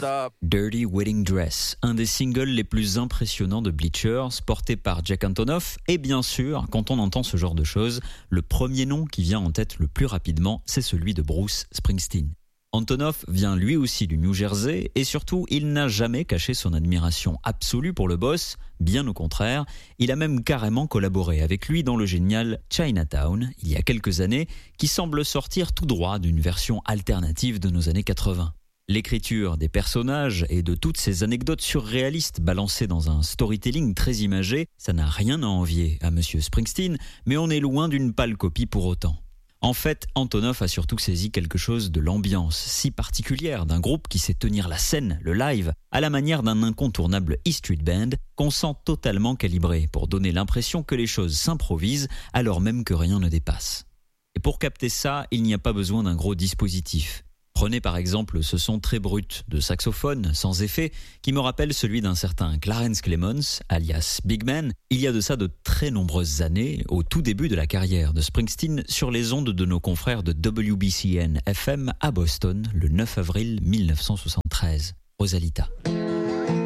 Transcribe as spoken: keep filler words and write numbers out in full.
up. Dirty Wedding Dress, un des singles les plus impressionnants de Bleachers, porté par Jack Antonoff. Et bien sûr, quand on entend ce genre de choses, le premier nom qui vient en tête le plus rapidement, c'est celui de Bruce Springsteen. Antonoff vient lui aussi du New Jersey et surtout, il n'a jamais caché son admiration absolue pour le boss, bien au contraire. Il a même carrément collaboré avec lui dans le génial Chinatown, il y a quelques années, qui semble sortir tout droit d'une version alternative de nos années quatre-vingts. L'écriture des personnages et de toutes ces anecdotes surréalistes balancées dans un storytelling très imagé, ça n'a rien à envier à Monsieur Springsteen, mais on est loin d'une pâle copie pour autant. En fait, Antonoff a surtout saisi quelque chose de l'ambiance si particulière d'un groupe qui sait tenir la scène, le live, à la manière d'un incontournable E-Street Band qu'on sent totalement calibré pour donner l'impression que les choses s'improvisent alors même que rien ne dépasse. Et pour capter ça, il n'y a pas besoin d'un gros dispositif. Prenez par exemple ce son très brut de saxophone, sans effet, qui me rappelle celui d'un certain Clarence Clemons, alias Big Man, il y a de ça de très nombreuses années, au tout début de la carrière de Springsteen, sur les ondes de nos confrères de W B C N F M à Boston, le neuf avril mille neuf cent soixante-treize. Rosalita.